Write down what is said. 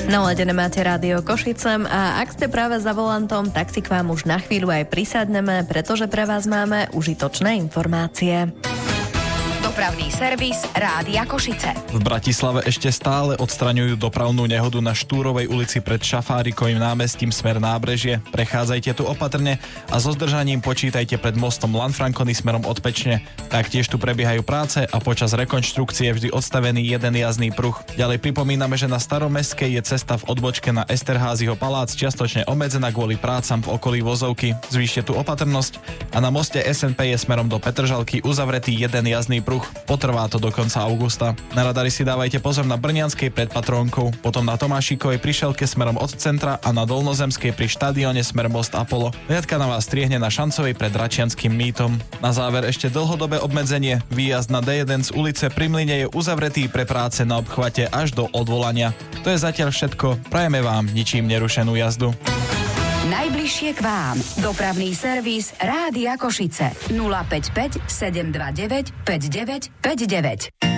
Naladené máte rádio Košice a ak ste práve za volantom, tak si k vám už na chvíľu aj prisadneme, pretože pre vás máme užitočné informácie. Dopravný servis Rádia Košice. V Bratislave ešte stále odstraňujú dopravnú nehodu na Štúrovej ulici pred Šafárikovým námestím smer Nábrežie. Prechádzajte tu opatrne a so zdržaním počítajte pred mostom Lanfrancony smerom od Pečne. Taktiež tu prebiehajú práce a počas rekonštrukcie je vždy odstavený jeden jazdný pruh. Ďalej pripomíname, že na Staromestskej je cesta v odbočke na Esterházyho palác čiastočne obmedzená kvôli prácam v okolí Vozovky. Zvýšte tu opatrnosť a na moste SNP je smerom do Petržalky uzavretý jeden jazdný pruh. Potrvá to do konca augusta. Na radari si dávajte pozor na Brnianskej pred Patrónkou, potom na Tomášikovej pri Šelke smerom od centra a na Dolnozemskej pri štadióne smer Most Apollo. Riadka na vás striehne na Šancovej pred Račianskym mýtom. Na záver ešte dlhodobé obmedzenie. Výjazd na D1 z ulice Pri Mlyne je uzavretý pre práce na obchvate až do odvolania. To je zatiaľ všetko. Prajeme vám ničím nerušenú jazdu. Najbližšie k vám. Dopravný servis Rádia Košice. 055 729 5959.